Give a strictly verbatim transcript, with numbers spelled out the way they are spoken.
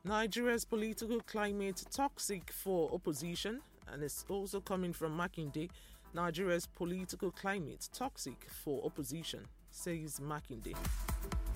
Nigeria's political climate toxic for opposition, and it's also coming from Makinde. Nigeria's political climate toxic for opposition, says Makinde.